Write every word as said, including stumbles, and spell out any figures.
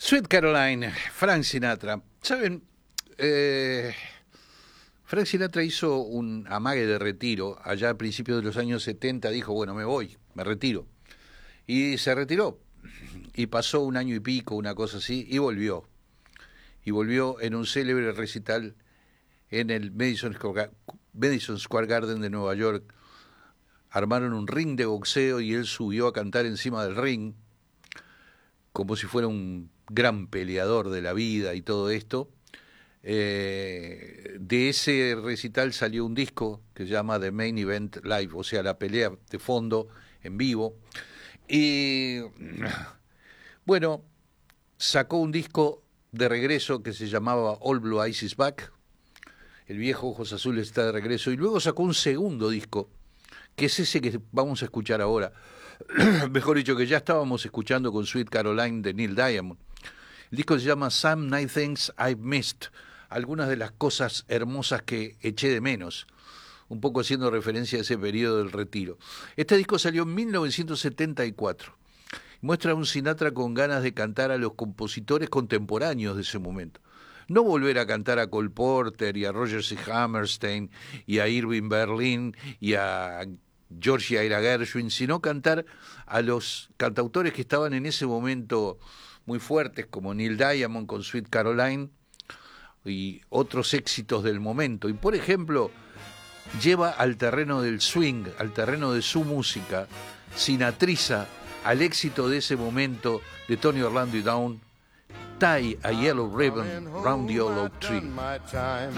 Sweet Caroline, Frank Sinatra. ¿Saben? Eh, Frank Sinatra hizo un amague de retiro allá a principios de los años setenta. Dijo, bueno, me voy, me retiro. Y se retiró. Y pasó un año y pico, una cosa así, y volvió. Y volvió en un célebre recital en el Madison Square, Madison Square Garden de Nueva York. Armaron un ring de boxeo y él subió a cantar encima del ring, como si fuera un gran peleador de la vida y todo esto. Eh, de ese recital salió un disco que se llama The Main Event Live, o sea, la pelea de fondo en vivo. Y bueno, sacó un disco de regreso que se llamaba All Blue Eyes Is Back, el viejo Ojos Azules está de regreso, y luego sacó un segundo disco, que es ese que vamos a escuchar ahora, mejor dicho, que ya estábamos escuchando con Sweet Caroline de Neil Diamond. El disco se llama Some Nice Things I've Missed, algunas de las cosas hermosas que eché de menos, un poco haciendo referencia a ese periodo del retiro. Este disco salió en mil novecientos setenta y cuatro. Muestra a un Sinatra con ganas de cantar a los compositores contemporáneos de ese momento. No volver a cantar a Cole Porter y a Roger C. Hammerstein y a Irving Berlin y a George y Ira Gershwin, sino cantar a los cantautores que estaban en ese momento muy fuertes, como Neil Diamond con Sweet Caroline y otros éxitos del momento. Y por ejemplo, lleva al terreno del swing, al terreno de su música, sinatriza al éxito de ese momento de Tony Orlando y Dawn, Tie a Yellow Ribbon Round the Old Oak Tree.